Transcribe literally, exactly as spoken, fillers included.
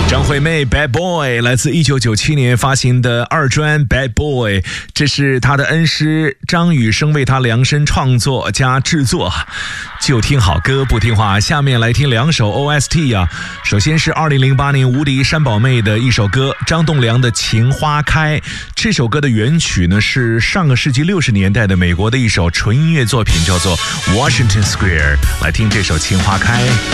张惠妹 Bad Boy 来自一九九七年发行的二专 Bad Boy， 这是她的恩师张雨生为她量身创作加制作。就听好歌不听话，下面来听两首 O S T 啊。首先是二零零八年无敌山宝妹的一首歌，张栋梁的《情花开》。这首歌的原曲呢是上个世纪六十年代的美国的一首纯音乐作品，叫做 Washington Square。来听这首《情花开》。